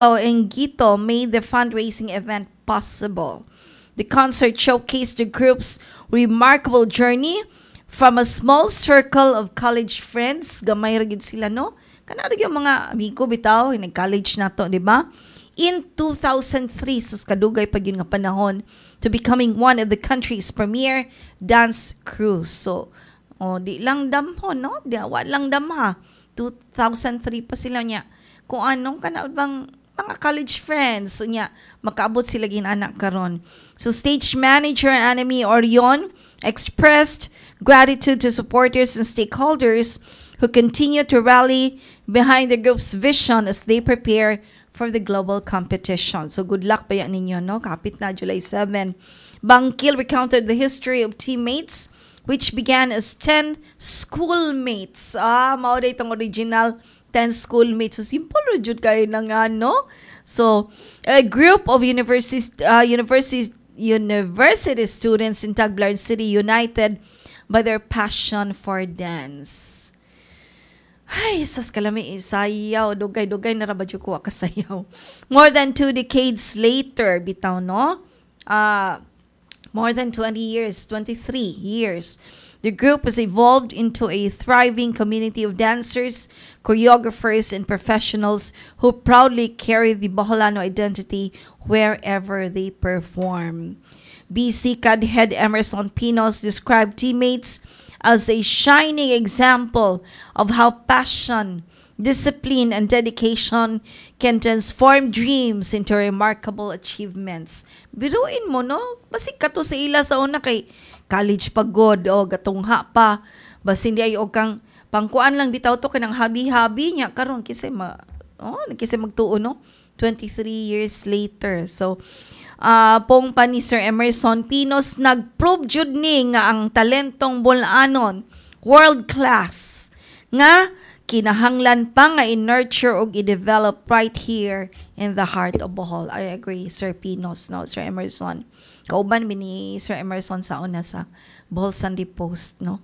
and Gito made the fundraising event possible. The concert showcased the group's remarkable journey from a small circle of college friends. Gamay ra gid sila, no? Kanado yung mga amigo bitaw, yung nag-college na to, di ba? In 2003, sus kadugay pa yun nga panahon, to becoming one of the country's premier dance crews. So, di lang damhon, no? Wa lang damha. 2003 pa sila niya. Kung anong kanao bang mga college friends. So niya, makaabot sila ginanak karon. So stage manager Anami Orion expressed gratitude to supporters and stakeholders who continue to rally behind the group's vision as they prepare for the global competition. So good luck pa yan ninyo, no? Kapit na July 7. Bangkil recounted the history of teammates which began as 10 schoolmates. Mao day itong original 10 schoolmates. So simple jud kayo na nga, no? So a group of university students in Tagbilaran City united by their passion for dance. Ay, sas kalami sayaw, dugay-dugay na rabad yung kuha kasayaw. More than 2 decades later, bitaw, no? More than 20 years, 23 years. The group has evolved into a thriving community of dancers, choreographers, and professionals who proudly carry the Boholano identity wherever they perform. BC CAD head Emerson Pinos described teammates as a shining example of how passion, discipline, and dedication can transform dreams into remarkable achievements. Biruin mo, no? Basig ka to sa ila sa una kay college pagod o gatungha pa. Basta hindi ay o kang pangkuan lang bitaw to kanang habi-habi niya. Karon kisay magtuo, no? 23 years later. So, pong pa ni Sir Emerson Pinos, nag-prove jud ni nga ang talentong Bolanon, world class, nga kinahanglan pa nga i-nurture o i-develop right here in the heart of Bohol. I agree, Sir Pinos, no? Sir Emerson. Kauban ni Sir Emerson sa una sa Bohol Sunday Post, no?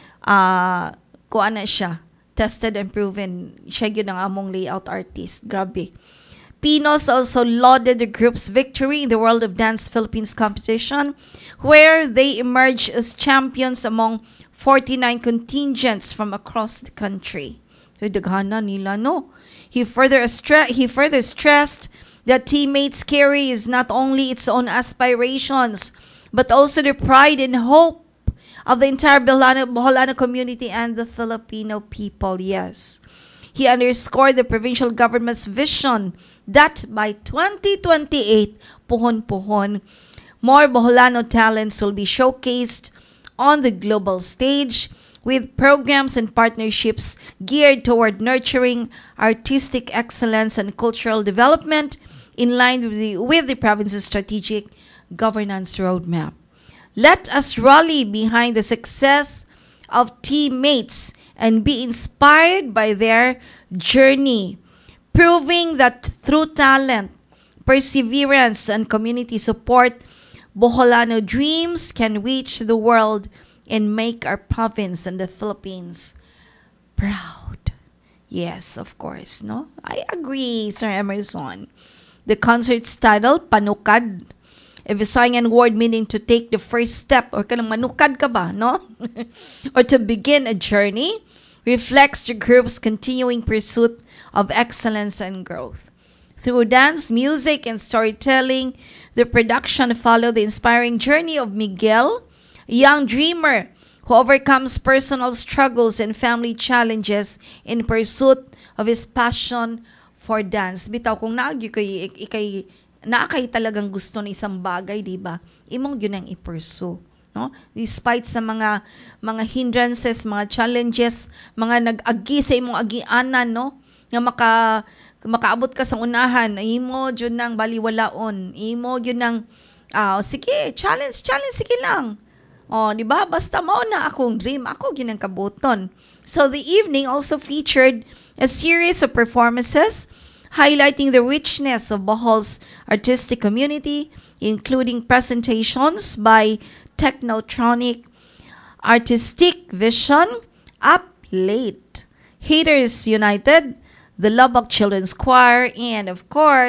Kuan na siya, tested and proven. Siya yun ang among layout artist. Grabe. Pinos also lauded the group's victory in the World of Dance Philippines competition, where they emerged as champions among 49 contingents from across the country. So, daghana nila, no? He further stressed that teammates carry is not only its own aspirations, but also the pride and hope of the entire Boholano community and the Filipino people. Yes. He underscored the provincial government's vision that by 2028, puhon-puhon, more Boholano talents will be showcased on the global stage with programs and partnerships geared toward nurturing artistic excellence and cultural development in line with the province's strategic governance roadmap. Let us rally behind the success of teammates and be inspired by their journey, proving that through talent, perseverance, and community support, Boholano dreams can reach the world and make our province and the Philippines proud. Yes, of course, no? I agree, Sir Emerson. The concert's title, Panukad, a Visayan word meaning to take the first step or kanang manukad ka ba, no? Or to begin a journey, reflects the group's continuing pursuit of excellence and growth. Through dance, music, and storytelling, the production followed the inspiring journey of Miguel, a young dreamer who overcomes personal struggles and family challenges in pursuit of his passion for dance. Bitaw, kung naakay talagang gusto ng isang bagay, di ba? Imong yun ang i-pursue. No? Despite sa mga hindrances, mga challenges, mga nag-agi sa imong agianan, no? Nga makaabot ka sa unahan, imo yun ang baliwalaon, imo yun ang sige, challenge, sige lang. Di ba? Basta mao na akong dream, ako yun ang kabuton. So the evening also featured a series of performances highlighting the richness of Bohol's artistic community, including presentations by Technotronic, Artistic Vision, Up Late, Haters United, the Lubbock Children's Choir, and of course,